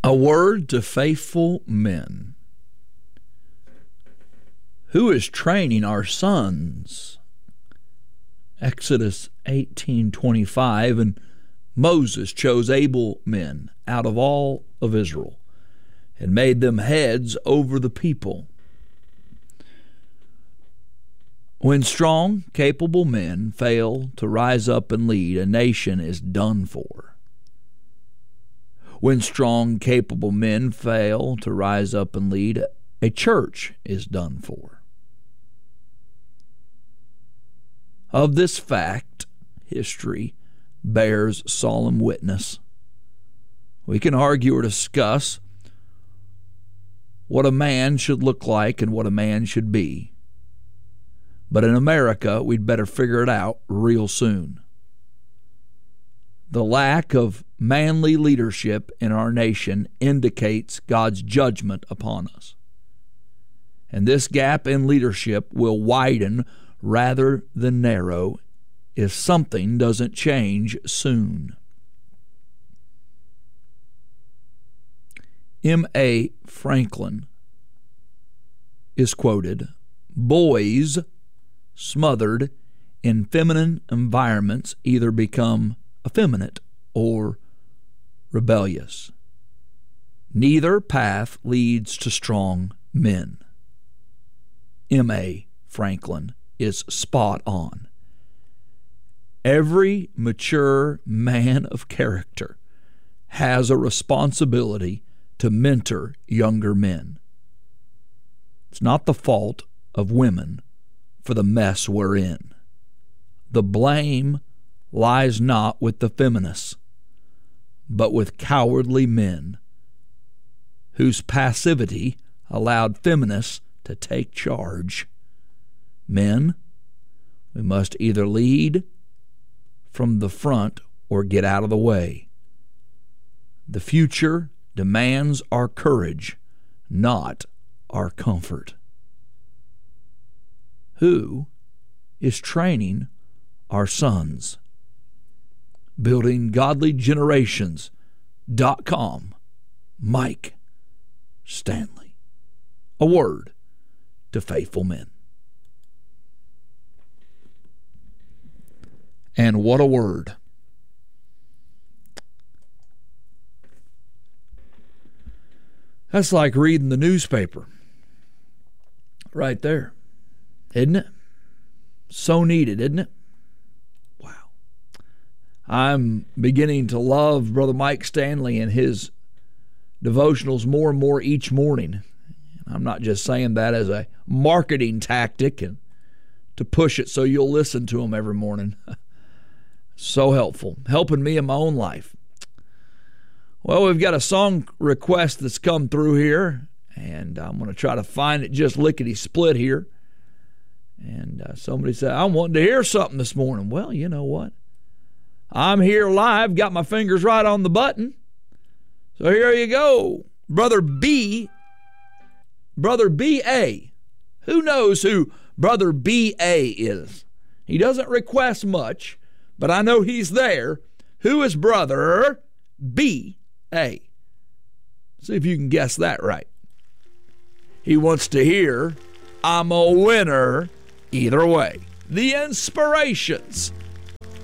A word to faithful men. Who is training our sons? Exodus 18:25, and Moses chose able men out of all of Israel and made them heads over the people. When strong, capable men fail to rise up and lead, a nation is done for. When strong, capable men fail to rise up and lead, a church is done for. Of this fact, history bears solemn witness. We can argue or discuss what a man should look like and what a man should be. But in America, we'd better figure it out real soon. The lack of manly leadership in our nation indicates God's judgment upon us. And this gap in leadership will widen rather than narrow if something doesn't change soon. M.A. Franklin is quoted, "Boys smothered in feminine environments either become effeminate or rebellious. Neither path leads to strong men." M.A. Franklin is spot on. Every mature man of character has a responsibility to mentor younger men. It's not the fault of women for the mess we're in. The blame lies not with the feminists, but with cowardly men whose passivity allowed feminists to take charge. Men, we must either lead from the front or get out of the way. The future demands our courage, not our comfort. Who is training our sons? BuildingGodlyGenerations.com. Mike Stanley. A word to faithful men. And what a word. That's like reading the newspaper right there, isn't it? So needed, isn't it? Wow. I'm beginning to love Brother Mike Stanley and his devotionals more and more each morning. I'm not just saying that as a marketing tactic and to push it so you'll listen to them every morning. So helpful, helping me in my own life. Well, we've got a song request that's come through here, and I'm going to try to find it just lickety-split here. And somebody said, "I'm wanting to hear something this morning." Well, you know what? I'm here live, got my fingers right on the button. So here you go. Brother B.A. Who knows who Brother B.A. is? He doesn't request much, but I know he's there. Who is Brother B.A.? See if you can guess that right. He wants to hear, "I'm a winner either way." The Inspirations.